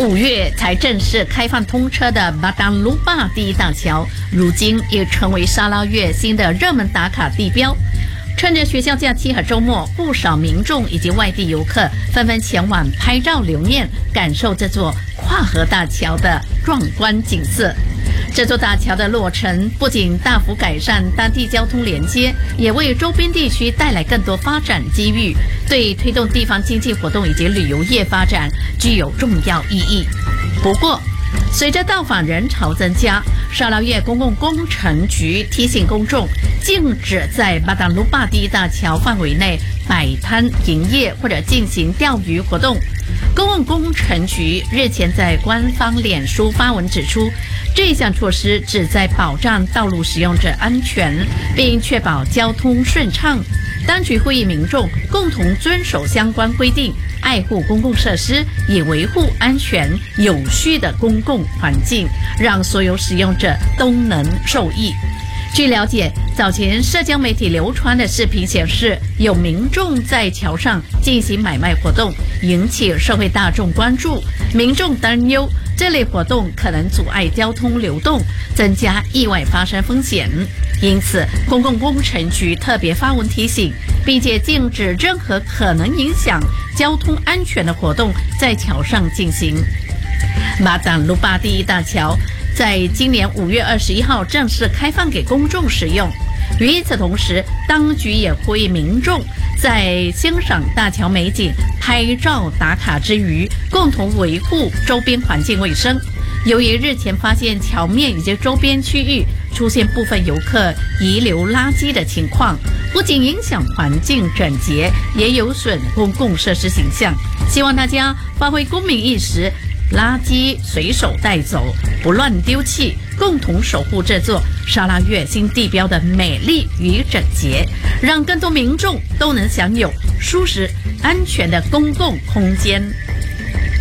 5月才正式开放通车的巴当鲁巴第一大桥，如今也成为沙拉越新的热门打卡地标。趁着学校假期和周末，不少民众以及外地游客纷纷前往拍照留念，感受这座跨河大桥的壮观景色。这座大桥的落成不仅大幅改善当地交通连接，也为周边地区带来更多发展机遇，对推动地方经济活动以及旅游业发展具有重要意义。不过，随着到访人潮增加，沙拉越公共工程局提醒公众，禁止在巴当鲁巴第一大桥范围内摆摊营业或者进行钓鱼活动。公共工程局日前在官方脸书发文指出，这项措施旨在保障道路使用者安全，并确保交通顺畅。当局呼吁民众共同遵守相关规定，爱护公共设施，以维护安全有序的公共环境，让所有使用者都能受益。据了解，早前社交媒体流传的视频显示，有民众在桥上进行买卖活动，引起社会大众关注。民众担忧这类活动可能阻碍交通流动，增加意外发生风险。因此，公共工程局特别发文提醒，并且禁止任何可能影响交通安全的活动在桥上进行。巴当鲁巴第一大桥在今年5月21号正式开放给公众使用。与此同时，当局也呼吁民众在欣赏大桥美景、拍照打卡之余，共同维护周边环境卫生。由于日前发现桥面以及周边区域出现部分游客遗留垃圾的情况，不仅影响环境整洁，也有损公共设施形象。希望大家发挥公民意识，垃圾随手带走，不乱丢弃，共同守护这座沙拉越新地标的美丽与整洁，让更多民众都能享有舒适安全的公共空间。